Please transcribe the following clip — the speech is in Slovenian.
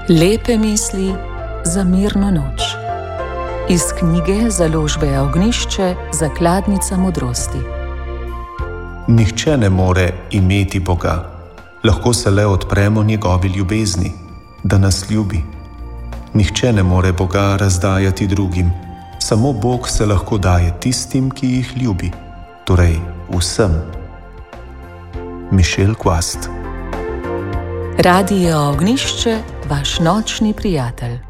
Lepe misli za mirno noč. Iz knjige Založbe Ognjišče Zakladnica modrosti. Nihče ne more imeti Boga, lahko se le odpremo njegovi ljubezni, da nas ljubi. Nihče ne more Boga razdajati drugim, samo Bog se lahko daje tistim, ki jih ljubi, torej vsem. Michel Quast. Radio Ognjišče, vaš nočni prijatelj.